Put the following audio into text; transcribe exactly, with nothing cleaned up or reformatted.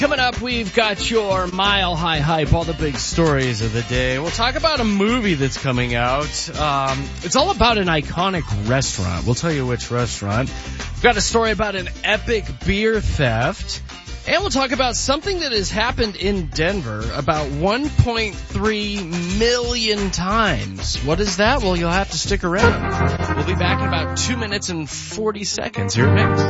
Coming up, we've got your Mile High Hype, all the big stories of the day. We'll talk about a movie that's coming out. Um, it's all about an iconic restaurant. We'll tell you which restaurant. We've got a story about an epic beer theft. And we'll talk about something that has happened in Denver about one point three million times. What is that? Well, you'll have to stick around. We'll be back in about two minutes and forty seconds here at Mix.